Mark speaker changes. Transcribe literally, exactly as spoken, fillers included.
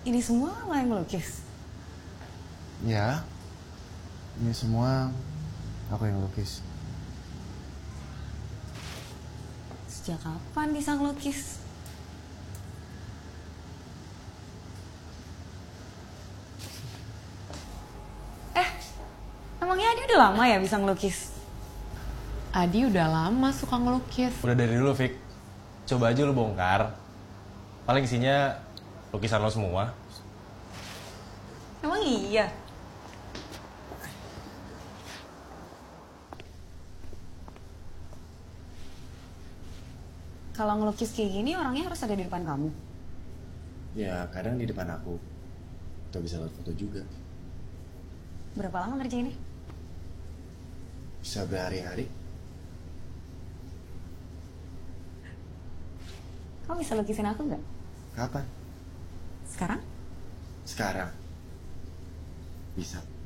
Speaker 1: Ini semua lo yang melukis?
Speaker 2: Ya, ini semua aku yang lukis.
Speaker 1: Sejak kapan bisa ngelukis? Eh, emangnya Adi udah lama ya bisa ngelukis?
Speaker 3: Adi udah lama suka ngelukis.
Speaker 4: Udah dari dulu, Fik. Coba aja lu bongkar. Paling isinya lukisan lo semua.
Speaker 1: Emang iya? Kalau ngelukis kayak gini orangnya harus ada di depan kamu.
Speaker 2: Ya, kadang di depan aku. Atau bisa lihat foto juga.
Speaker 1: Berapa lama ngerjainnya?
Speaker 2: Bisa berhari-hari.
Speaker 1: Kamu bisa lukisin aku nggak?
Speaker 2: Kapan?
Speaker 1: Sekarang?
Speaker 2: Sekarang. Bisa.